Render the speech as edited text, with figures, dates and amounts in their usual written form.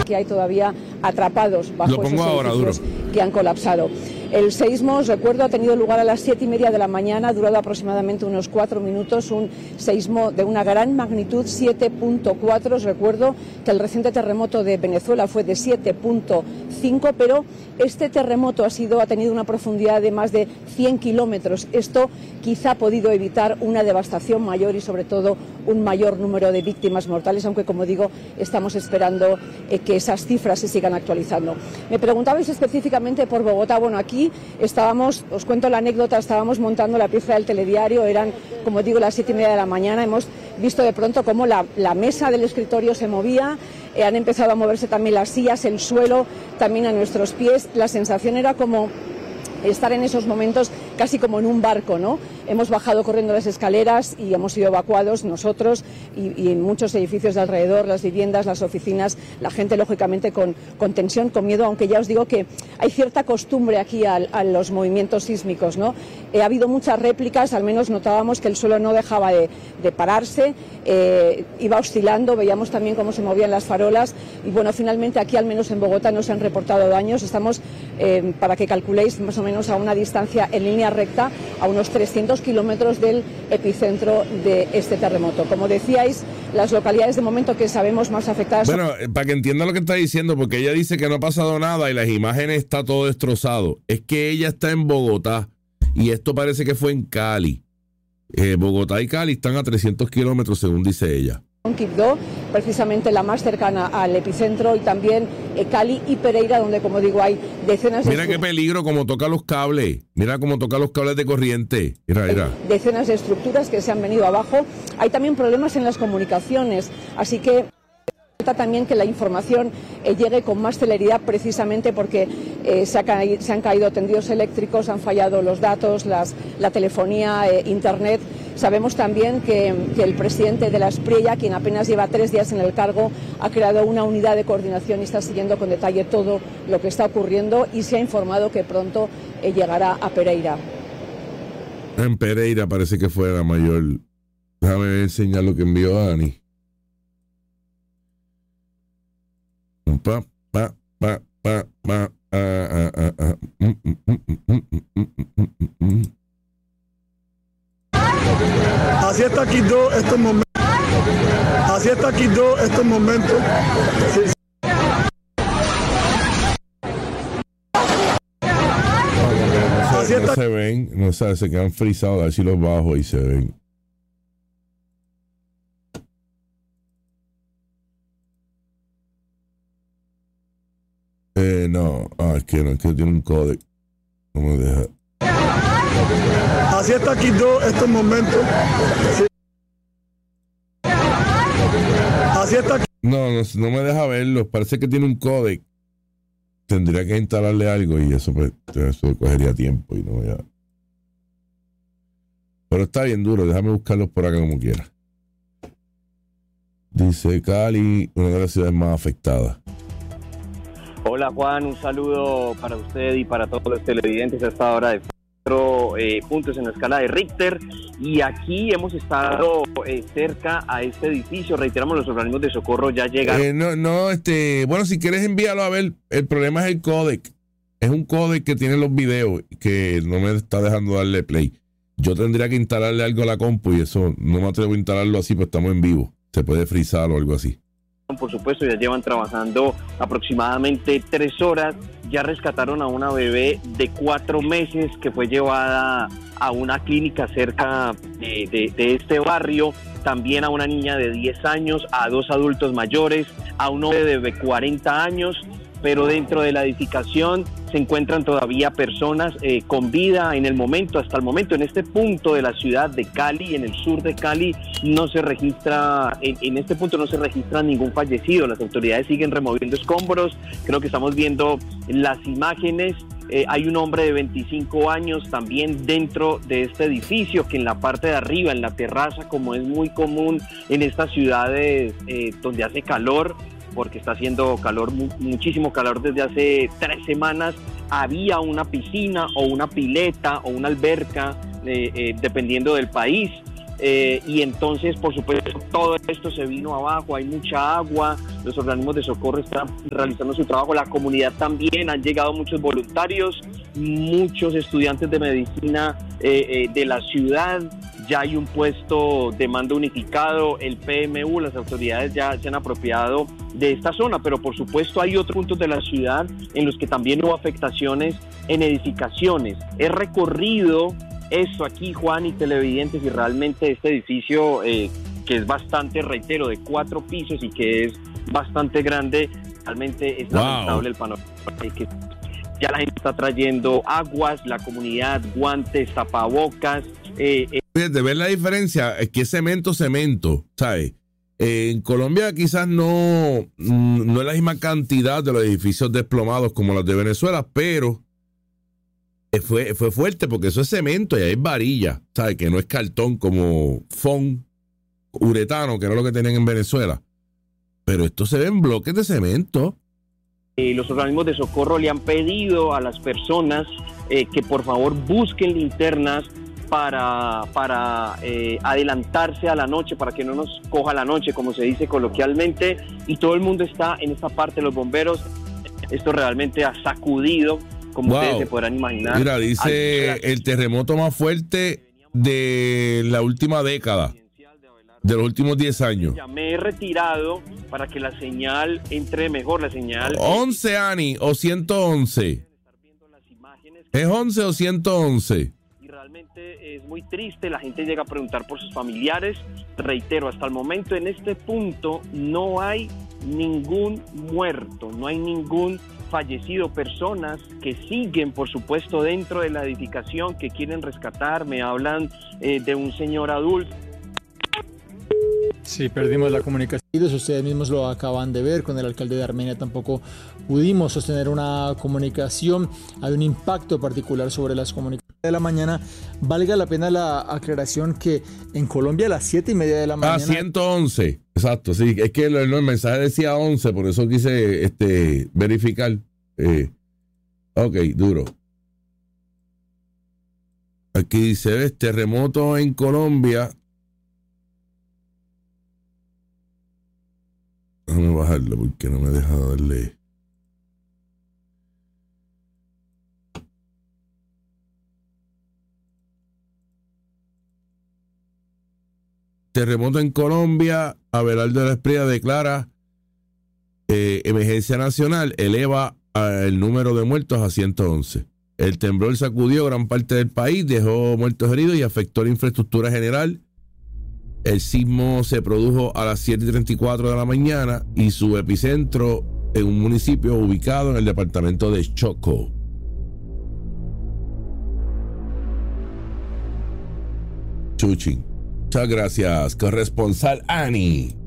que hay todavía atrapados bajo esos edificios que han colapsado. El seísmo, os recuerdo, ha tenido lugar a las 7:30 de la mañana, ha durado aproximadamente unos 4 minutos, un seísmo de una gran magnitud, 7.4. Os recuerdo que el reciente terremoto de Venezuela fue de 7.5, pero este terremoto ha tenido una profundidad de más de 100 kilómetros. Esto quizá ha podido evitar una devastación mayor y, sobre todo, un mayor número de víctimas mortales, aunque, como digo, estamos esperando que esas cifras se sigan actualizando. Me preguntabais específicamente por Bogotá. Bueno, aquí estábamos, os cuento la anécdota, estábamos montando la pieza del telediario, eran, como digo, las 7:30 de la mañana, hemos visto de pronto cómo la mesa del escritorio se movía, han empezado a moverse también las sillas, el suelo también a nuestros pies, la sensación era como estar en esos momentos casi como en un barco, ¿no? Hemos bajado corriendo las escaleras y hemos sido evacuados nosotros y en muchos edificios de alrededor, las viviendas, las oficinas, la gente lógicamente con tensión, con miedo, aunque ya os digo que hay cierta costumbre aquí a los movimientos sísmicos, ¿no? Ha habido muchas réplicas, al menos notábamos que el suelo no dejaba de pararse, iba oscilando, veíamos también cómo se movían las farolas y bueno, finalmente aquí al menos en Bogotá no se han reportado daños, estamos, para que calculéis, más o menos a una distancia en línea recta, a unos 300 kilómetros del epicentro de este terremoto. Como decíais, las localidades de momento que sabemos más afectadas... Bueno, para que entienda lo que está diciendo, porque ella dice que no ha pasado nada y las imágenes está todo destrozado, es que ella está en Bogotá y esto parece que fue en Cali. Bogotá y Cali están a 300 kilómetros según dice ella. Quibdó, precisamente la más cercana al epicentro, y también Cali y Pereira, donde, como digo, hay decenas de... Mira qué peligro, como toca los cables. Mira cómo toca los cables de corriente. Mira. Decenas de estructuras que se han venido abajo. Hay también problemas en las comunicaciones, así que también que la información llegue con más celeridad, precisamente porque se han caído tendidos eléctricos, han fallado los datos, la telefonía, internet. Sabemos también que el presidente de la Espriella, quien apenas lleva 3 días en el cargo, ha creado una unidad de coordinación y está siguiendo con detalle todo lo que está ocurriendo y se ha informado que pronto llegará a Pereira. En Pereira parece que fue la mayor. Déjame enseñar lo que envió Ani. Así está Quibdó estos momentos. Así está Quibdó estos momentos. Sí. No se ven, no sé, se quedan frisados, a ver si los bajo y se ven. No, es que tiene un códec. No me deja. Así está Quibdó estos momentos. Sí. Así está. No me deja verlo. Parece que tiene un códec. Tendría que instalarle algo y eso pues eso cogería tiempo y no voy a... Pero está bien duro. Déjame buscarlos por acá como quiera. Dice Cali, una de las ciudades más afectadas. Hola Juan, un saludo para usted y para todos los televidentes a esta hora de 4 puntos en la escala de Richter, y aquí hemos estado cerca a este edificio. Reiteramos, los organismos de socorro ya llegan. Bueno, si quieres envíalo a ver. El problema es el códec. Es un códec que tiene los videos que no me está dejando darle play. Yo tendría que instalarle algo a la compu y eso no me atrevo a instalarlo así, pues estamos en vivo. Se puede frizar o algo así. Por supuesto, ya llevan trabajando aproximadamente 3 horas. Ya rescataron a una bebé de 4 meses que fue llevada a una clínica cerca de este barrio. También a una niña de 10 años, a 2 adultos mayores, a un hombre de 40 años. Pero dentro de la edificación se encuentran todavía personas con vida en el momento, hasta el momento. En este punto de la ciudad de Cali, en el sur de Cali, no se registra, en este punto no se registra ningún fallecido. Las autoridades siguen removiendo escombros. Creo que estamos viendo las imágenes. Hay un hombre de 25 años también dentro de este edificio, que en la parte de arriba, en la terraza, como es muy común en estas ciudades donde hace calor, porque está haciendo calor, muchísimo calor desde hace 3 semanas, había una piscina o una pileta o una alberca, dependiendo del país. y entonces, por supuesto, todo esto se vino abajo, hay mucha agua, los organismos de socorro están realizando su trabajo, la comunidad también, han llegado muchos voluntarios, muchos estudiantes de medicina de la ciudad, ya hay un puesto de mando unificado, el PMU, las autoridades ya se han apropiado de esta zona, pero por supuesto hay otros puntos de la ciudad en los que también hubo afectaciones en edificaciones. He recorrido esto aquí, Juan y televidentes, y realmente este edificio que es bastante, reitero, de 4 pisos y que es bastante grande, realmente es lamentable el panorama. Que ya la gente está trayendo aguas, la comunidad, guantes, tapabocas. De ver la diferencia, es que es cemento, ¿sabes? En Colombia quizás no es la misma cantidad de los edificios desplomados como los de Venezuela, pero fue fuerte porque eso es cemento y ahí es varilla, ¿sabes? Que no es cartón como foam, uretano, que era lo que tenían en Venezuela. Pero esto se ve en bloques de cemento. Los organismos de socorro le han pedido a las personas que por favor busquen linternas para adelantarse a la noche, para que no nos coja la noche, como se dice coloquialmente, y todo el mundo está en esta parte, los bomberos. Esto realmente ha sacudido, como ustedes se podrán imaginar. Mira, dice el terremoto más fuerte de la última década, de los últimos 10 años. Ya me he retirado para que la señal entre mejor, la señal... 11, Ani, o 111. ¿Es 11 o 111? Realmente es muy triste, la gente llega a preguntar por sus familiares. Reitero, hasta el momento en este punto no hay ningún muerto, no hay ningún fallecido, personas que siguen por supuesto dentro de la edificación, que quieren rescatar, me hablan de un señor adulto. Sí, perdimos la comunicación. Ustedes mismos lo acaban de ver, con el alcalde de Armenia tampoco pudimos sostener una comunicación. Hay un impacto particular sobre las comunicaciones de la mañana. Valga la pena la aclaración que en Colombia a las 7:30 de la mañana... 111, exacto, sí, es que el mensaje decía 11, por eso quise verificar. Ok, duro. Aquí dice, ¿ves? Terremoto en Colombia. Déjame bajarlo porque no me deja darle. Terremoto en Colombia. Abelardo de la Espriella declara emergencia nacional, eleva el número de muertos a 111. El temblor sacudió gran parte del país, dejó muertos heridos y afectó la infraestructura general. El sismo se produjo a las 7:34 de la mañana y su epicentro en un municipio ubicado en el departamento de Chocó. Chuchín. Muchas gracias, corresponsal Ani.